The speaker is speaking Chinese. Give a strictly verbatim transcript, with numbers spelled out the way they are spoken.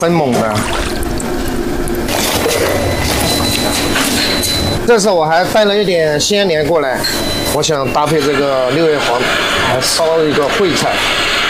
很猛的。这次我还带了一点鲜莲过来，我想搭配这个六叶黄来烧一个烩菜。